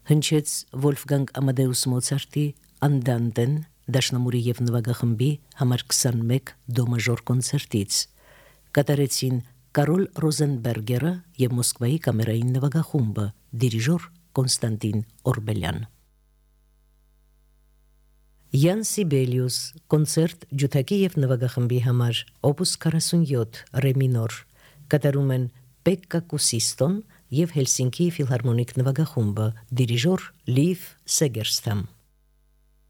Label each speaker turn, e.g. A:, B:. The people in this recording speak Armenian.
A: Հնչեց Վոլֆգանգ Ամադեուս Մոցարտի Andante-ն դաշնամուրի եւ նվագախմբի համար 21 դո մաժոր կոնցերտից։ Կատարեցին Կարոլ Ռոզենբերգերը եւ Մոսկվայի կամերային նվագախումբը, դիրիժոր Կոնստանտին Օրբելյան։ Յան Սիբելիուս կոնցերտ ջութակի եւ նվագախմբի համար օպուս 47 ռե մինոր կատարում են Պեկկա Կուսիստոն եւ Հելսինկի ֆիլհարմոնիկ նվագախումբը, դիրիժոր Լիվ Սեգերստամ։